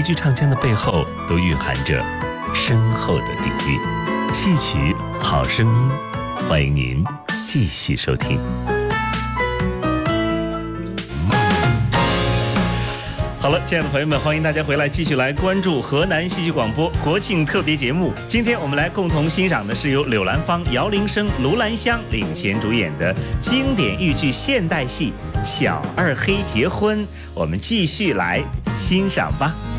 句唱腔的背后都蕴含着深厚的底蕴。戏曲好声音，欢迎您继续收听。好了，亲爱的朋友们，欢迎大家回来，继续来关注河南戏剧广播国庆特别节目。今天我们来共同欣赏的是由柳兰芳、姚林生、卢兰香领衔主演的经典豫剧现代戏《小二黑结婚》，我们继续来欣赏吧。